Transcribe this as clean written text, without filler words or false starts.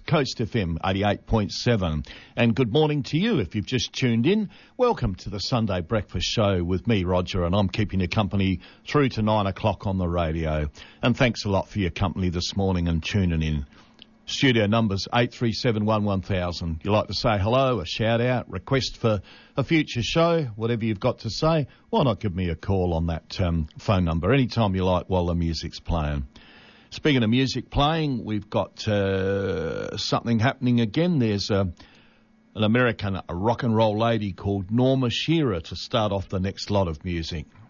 Coast FM 88.7. And good morning to you if you've just tuned in. Welcome to the Sunday Breakfast Show with me, Roger, and I'm keeping you company through to 9 o'clock on the radio. And thanks a lot for your company this morning and tuning in. Studio numbers 837-1000. You like to say hello, a shout out, request for a future show, whatever you've got to say, why not give me a call on that phone number anytime you like while the music's playing. Speaking of music playing, we've got something happening again. There's an American rock and roll lady called Norma Shearer to start off the next lot of music.